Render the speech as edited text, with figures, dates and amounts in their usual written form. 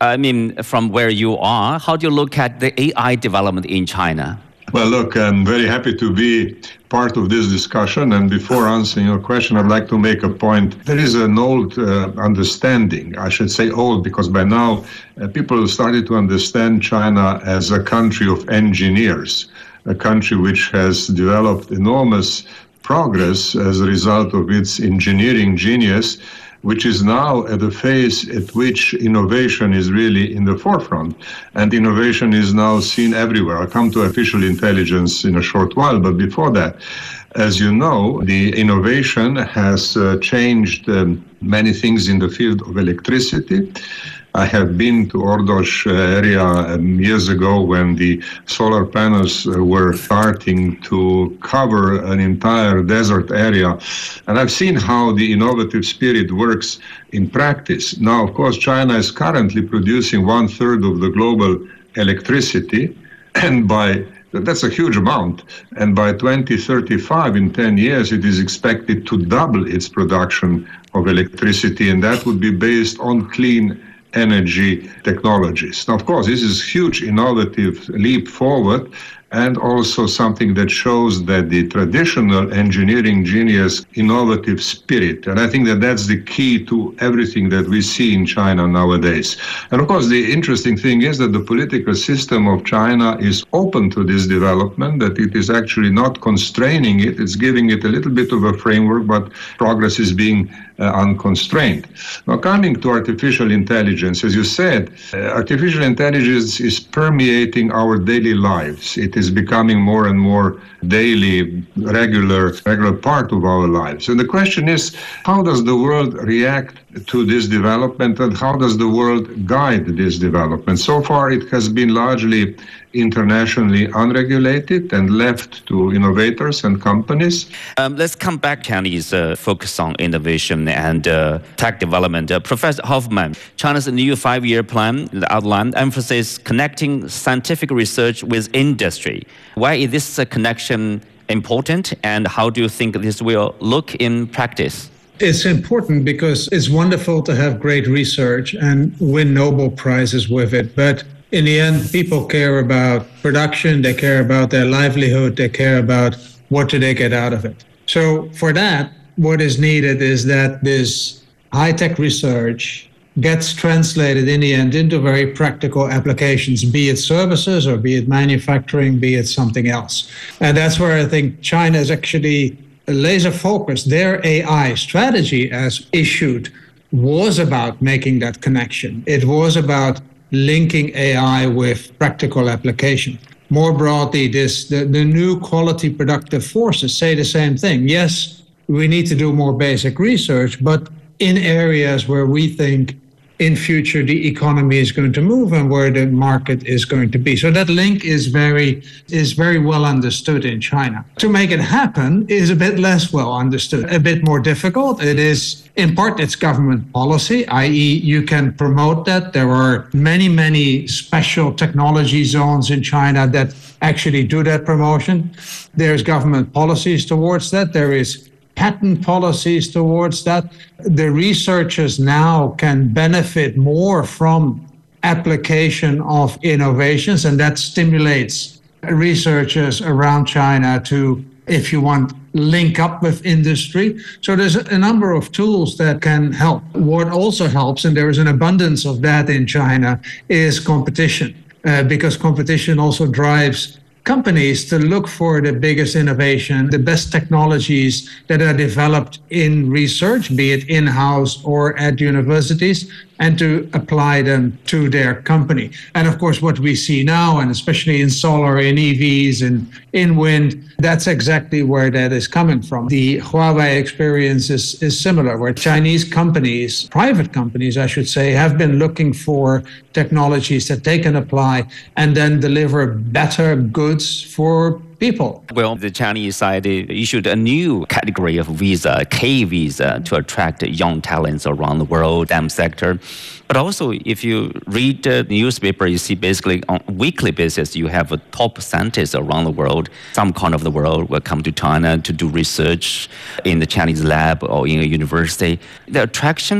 I mean, from where you are, how do you look at the AI development in China? Well, look, I'm very happy to be part of this discussion. And before answering your question, I'd like to make a point. There is an old understanding, I should say old, because by now people started to understand China as a country of engineers, a country which has developed enormous progress as a result of its engineering genius, which is now at a phase at which innovation is really in the forefront. And innovation is now seen everywhere. I'll come to artificial intelligence in a short while, but before that, as you know, the innovation has changed many things in the field of electricity. I have been to Ordos area years ago when the solar panels were starting to cover an entire desert area. And I've seen how the innovative spirit works in practice. Now, of course, China is currently producing 1/3 of the global electricity, and that's a huge amount. And by 2035, in 10 years, it is expected to double its production of electricity, and that would be based on clean energy technologies. Now, of course, this is a huge innovative leap forward, and also something that shows that the traditional engineering genius, innovative spirit. And I think that that's the key to everything that we see in China nowadays. And of course, the interesting thing is that the political system of China is open to this development, that it is actually not constraining it. It's giving it a little bit of a framework, but progress is being unconstrained. Now, coming to artificial intelligence, as you said, artificial intelligence is permeating our daily lives. It is becoming more and more daily, regular part of our lives. And the question is, how does the world react to this development, and how does the world guide this development? So far, it has been largely internationally unregulated and left to innovators and companies. Let's come back, Chinese focus on innovation and tech development. Professor Hoffman, China's new 5-year plan outlined emphasis connecting scientific research with industry. Why is this connection important, and how do you think this will look in practice? It's important because it's wonderful to have great research and win Nobel Prizes with it. But in the end, people care about production, they care about their livelihood, they care about what do they get out of it. So for that, what is needed is that this high-tech research gets translated in the end into very practical applications, be it services or be it manufacturing, be it something else. And that's where I think China is actually laser focused. Their AI strategy as issued was about making that connection. It was about linking AI with practical application. More broadly, the new quality productive forces say the same thing. Yes, we need to do more basic research, but in areas where we think in future the economy is going to move and where the market is going to be. So that link is very well understood in China. To make it happen is a bit less well understood, a bit more difficult. It is, in part, it's government policy, i.e. you can promote that. There are many special technology zones in China that actually do that promotion. There's government policies towards that. There is patent policies towards that. The researchers now can benefit more from application of innovations, and that stimulates researchers around China to, if you want, link up with industry. So there's a number of tools that can help. What also helps, and there is an abundance of that in China, is competition, because competition also drives companies to look for the biggest innovation, the best technologies that are developed in research, be it in-house or at universities, and to apply them to their company. And of course, what we see now, and especially in solar, in EVs, and in wind, that's exactly where that is coming from. The Huawei experience is similar, where Chinese companies, private companies, I should say, have been looking for technologies that they can apply and then deliver better goods for people. Well, the Chinese side issued a new category of visa, K visa, to attract young talents around the world, STEM sector. But also, if you read the newspaper, you see basically on a weekly basis, you have top scientists around the world. Some corner of the world will come to China to do research in the Chinese lab or in a university. The attraction